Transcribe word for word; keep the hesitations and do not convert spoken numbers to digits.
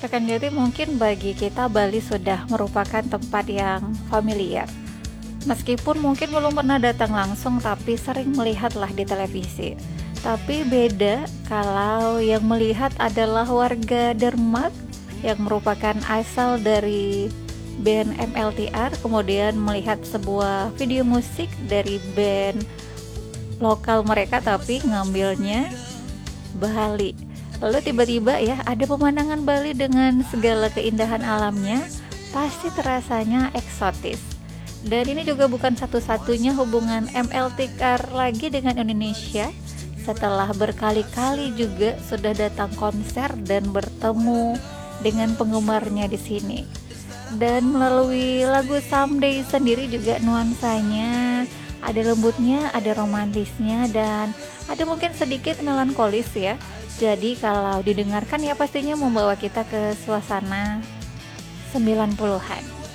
akan jadi mungkin bagi kita Bali sudah merupakan tempat yang familiar. Meskipun mungkin belum pernah datang langsung, tapi sering melihatlah di televisi. Tapi beda kalau yang melihat adalah warga Dermak yang merupakan asal dari band M L T R, kemudian melihat sebuah video musik dari band lokal mereka tapi ngambilnya Bali. Lalu tiba-tiba ya ada pemandangan Bali dengan segala keindahan alamnya, pasti terasanya eksotis. Dan ini juga bukan satu-satunya hubungan M L T R lagi dengan Indonesia. Setelah berkali-kali juga sudah datang konser dan bertemu dengan penggemarnya di sini. Dan melalui lagu Someday sendiri juga nuansanya ada lembutnya, ada romantisnya, dan ada mungkin sedikit melankolis ya. Jadi kalau didengarkan ya pastinya membawa kita ke suasana sembilan puluhan.